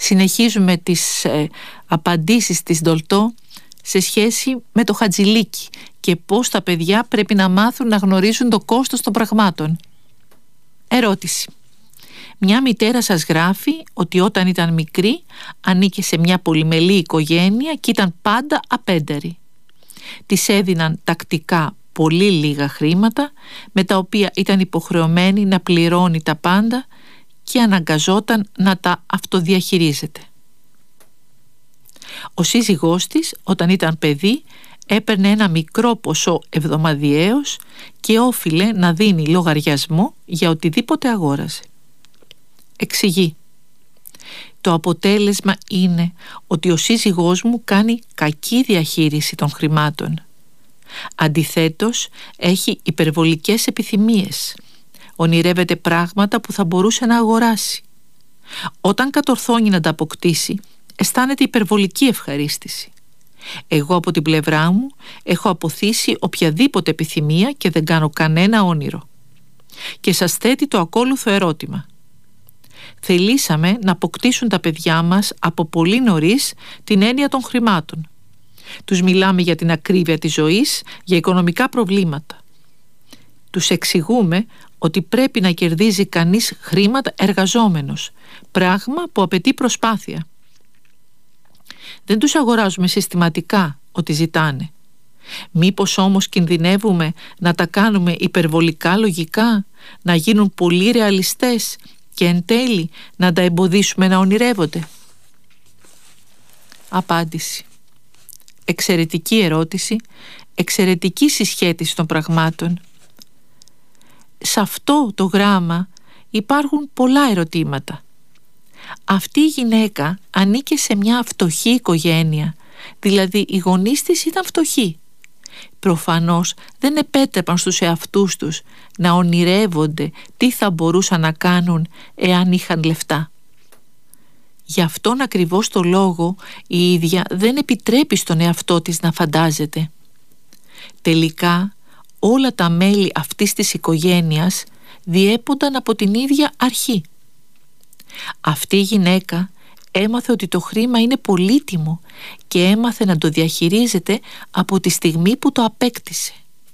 Συνεχίζουμε τις απαντήσεις της Ντολτό σε σχέση με το Χατζηλίκι και πώς τα παιδιά πρέπει να μάθουν να γνωρίζουν το κόστος των πραγμάτων. Ερώτηση. Μια μητέρα σας γράφει ότι όταν ήταν μικρή ανήκε σε μια πολυμελή οικογένεια και ήταν πάντα απέντερη. Της έδιναν τακτικά πολύ λίγα χρήματα, με τα οποία ήταν υποχρεωμένη να πληρώνει τα πάντα και αναγκαζόταν να τα αυτοδιαχειρίζεται. Ο σύζυγός της, όταν ήταν παιδί, έπαιρνε ένα μικρό ποσό εβδομαδιαίως και όφιλε να δίνει λογαριασμό για οτιδήποτε αγόραζε. Εξηγεί. Το αποτέλεσμα είναι ότι ο σύζυγός μου κάνει κακή διαχείριση των χρημάτων. Αντιθέτως, έχει υπερβολικές επιθυμίες. Ονειρεύεται πράγματα που θα μπορούσε να αγοράσει. Όταν κατορθώνει να τα αποκτήσει, αισθάνεται υπερβολική ευχαρίστηση. Εγώ από την πλευρά μου έχω αποθήσει οποιαδήποτε επιθυμία και δεν κάνω κανένα όνειρο. Και σας θέτει το ακόλουθο ερώτημα. Θελήσαμε να αποκτήσουν τα παιδιά μας από πολύ νωρίς την έννοια των χρημάτων. Τους μιλάμε για την ακρίβεια της ζωής, για οικονομικά προβλήματα. Τους εξηγούμε ότι πρέπει να κερδίζει κανείς χρήματα εργαζόμενος, πράγμα που απαιτεί προσπάθεια. Δεν τους αγοράζουμε συστηματικά ό,τι ζητάνε. Μήπως όμως κινδυνεύουμε να τα κάνουμε υπερβολικά λογικά, να γίνουν πολύ ρεαλιστές και εν τέλει να τα εμποδίσουμε να ονειρεύονται? Απάντηση. Εξαιρετική ερώτηση, εξαιρετική συσχέτιση των πραγμάτων. Σε αυτό το γράμμα υπάρχουν πολλά ερωτήματα. Αυτή η γυναίκα ανήκε σε μια φτωχή οικογένεια, δηλαδή οι γονείς της ήταν φτωχοί. Προφανώς δεν επέτρεπαν στους εαυτούς τους να ονειρεύονται τι θα μπορούσαν να κάνουν εάν είχαν λεφτά. Γι' αυτόν ακριβώς το λόγο η ίδια δεν επιτρέπει στον εαυτό της να φαντάζεται. Τελικά όλα τα μέλη αυτής της οικογένειας διέπονταν από την ίδια αρχή. Αυτή η γυναίκα έμαθε ότι το χρήμα είναι πολύτιμο και έμαθε να το διαχειρίζεται από τη στιγμή που το απέκτησε.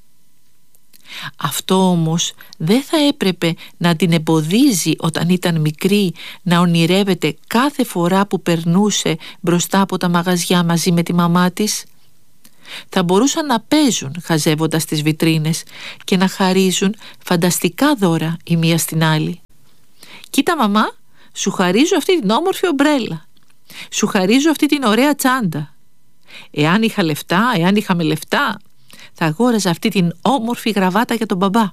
Αυτό όμως δεν θα έπρεπε να την εμποδίζει όταν ήταν μικρή να ονειρεύεται κάθε φορά που περνούσε μπροστά από τα μαγαζιά μαζί με τη μαμά της. Θα μπορούσαν να παίζουν χαζεύοντας τις βιτρίνες και να χαρίζουν φανταστικά δώρα η μία στην άλλη. «Κοίτα μαμά, σου χαρίζω αυτή την όμορφη ομπρέλα. Σου χαρίζω αυτή την ωραία τσάντα. Εάν είχαμε λεφτά, θα αγόραζα αυτή την όμορφη γραβάτα για τον μπαμπά».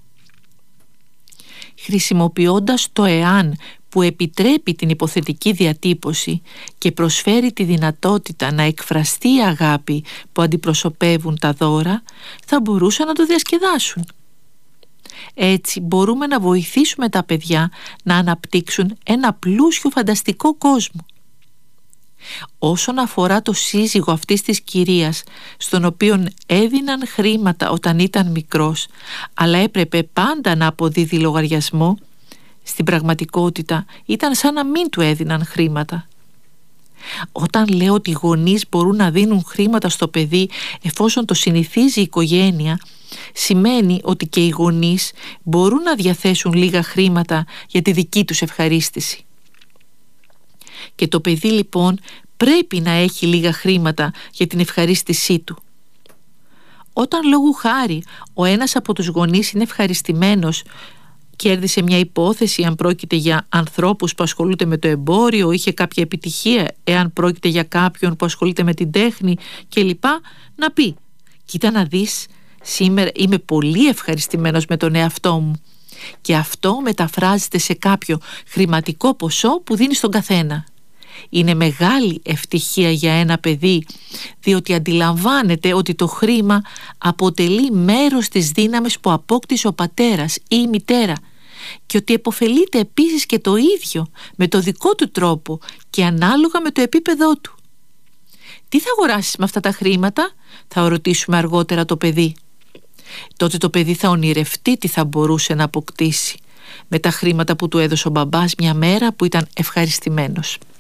Χρησιμοποιώντας το εάν που επιτρέπει την υποθετική διατύπωση και προσφέρει τη δυνατότητα να εκφραστεί η αγάπη που αντιπροσωπεύουν τα δώρα, θα μπορούσαν να το διασκεδάσουν. Έτσι μπορούμε να βοηθήσουμε τα παιδιά να αναπτύξουν ένα πλούσιο φανταστικό κόσμο. Όσον αφορά το σύζυγο αυτής της κυρίας, στον οποίον έδιναν χρήματα όταν ήταν μικρός, αλλά έπρεπε πάντα να αποδίδει λογαριασμό, στην πραγματικότητα ήταν σαν να μην του έδιναν χρήματα. Όταν λέω ότι οι γονείς μπορούν να δίνουν χρήματα στο παιδί εφόσον το συνηθίζει η οικογένεια, σημαίνει ότι και οι γονείς μπορούν να διαθέσουν λίγα χρήματα για τη δική τους ευχαρίστηση. Και το παιδί λοιπόν πρέπει να έχει λίγα χρήματα για την ευχαρίστησή του. Όταν λόγου χάρη ο ένας από τους γονείς είναι ευχαριστημένος, κέρδισε μια υπόθεση αν πρόκειται για ανθρώπους που ασχολούνται με το εμπόριο, είχε κάποια επιτυχία εάν πρόκειται για κάποιον που ασχολείται με την τέχνη κλπ, να πει «Κοίτα να δεις, σήμερα είμαι πολύ ευχαριστημένος με τον εαυτό μου». Και αυτό μεταφράζεται σε κάποιο χρηματικό ποσό που δίνει στον καθένα. Είναι μεγάλη ευτυχία για ένα παιδί, διότι αντιλαμβάνεται ότι το χρήμα αποτελεί μέρος της δύναμης που απόκτησε ο πατέρας ή η μητέρα και ότι επωφελείται επίσης και το ίδιο με το δικό του τρόπο και ανάλογα με το επίπεδό του. «Τι θα αγοράσεις με αυτά τα χρήματα?» θα ρωτήσουμε αργότερα το παιδί. Τότε το παιδί θα ονειρευτεί τι θα μπορούσε να αποκτήσει με τα χρήματα που του έδωσε ο μπαμπάς μια μέρα που ήταν ευχαριστημένος.